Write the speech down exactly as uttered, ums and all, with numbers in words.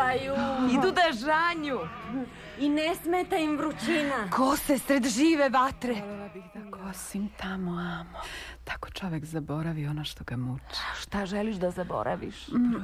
spavaju. Idu da žanju. I ne smeta im vrućina. Kose sred žive vatre. Volela bih da kosim tamo, amo. Tako čovek zaboravi ono što ga muči. Šta želiš da zaboraviš?